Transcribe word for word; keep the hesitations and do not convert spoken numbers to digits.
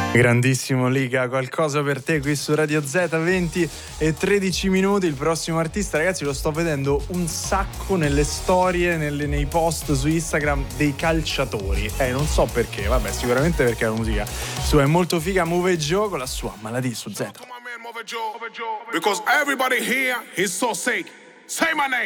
Grandissimo Liga, qualcosa per te qui su Radio Z, venti e tredici minuti. Il prossimo artista, ragazzi, lo sto vedendo un sacco nelle storie, nelle, nei post su Instagram dei calciatori. Eh, non so perché, vabbè, sicuramente perché la musica sua è molto figa. Move Joe con la sua Maladì su Z. Because everybody here is so sick. Say my name.